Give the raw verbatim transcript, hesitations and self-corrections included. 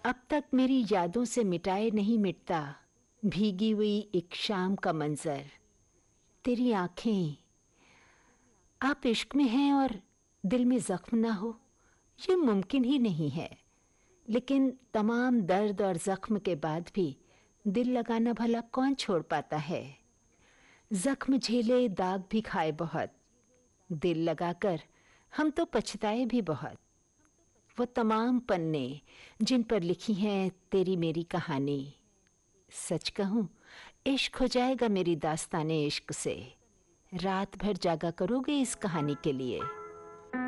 अब तक मेरी यादों से मिटाए नहीं मिटता भीगी हुई एक शाम का मंजर, तेरी आंखें। आप इश्क में हैं और दिल में जख्म ना हो, ये मुमकिन ही नहीं है। लेकिन तमाम दर्द और जख्म के बाद भी दिल लगाना भला कौन छोड़ पाता है। जख्म झेले, दाग भी खाए बहुत, दिल लगाकर हम तो पछताए भी बहुत। वो तमाम पन्ने जिन पर लिखी है तेरी मेरी कहानी, सच कहूं इश्क हो जाएगा मेरी दास्ताने इश्क से। रात भर जागा करोगे इस कहानी के लिए।